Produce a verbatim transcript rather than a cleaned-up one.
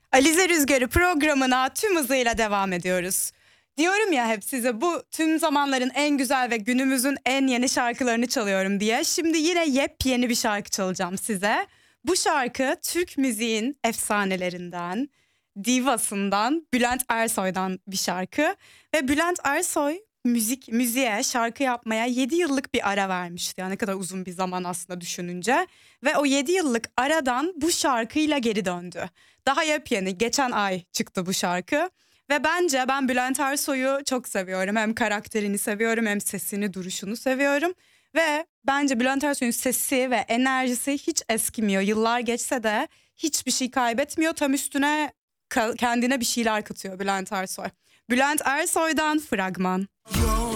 Alize Rüzgarı programına tüm hızıyla devam ediyoruz. Diyorum ya hep size, bu tüm zamanların en güzel ve günümüzün en yeni şarkılarını çalıyorum diye. Şimdi yine yepyeni bir şarkı çalacağım size. Bu şarkı Türk müziğin efsanelerinden, divasından Bülent Ersoy'dan bir şarkı. Ve Bülent Ersoy müzik müziğe, şarkı yapmaya yedi yıllık bir ara vermişti. Yani ne kadar uzun bir zaman aslında düşününce. Ve o yedi yıllık aradan bu şarkıyla geri döndü. Daha yepyeni, geçen ay çıktı bu şarkı. Ve bence ben Bülent Ersoy'u çok seviyorum. Hem karakterini seviyorum, hem sesini, duruşunu seviyorum. Ve bence Bülent Ersoy'un sesi ve enerjisi hiç eskimiyor. Yıllar geçse de hiçbir şey kaybetmiyor. Tam üstüne kendine bir şeyler katıyor Bülent Ersoy. Bülent Ersoy'dan fragman. Yol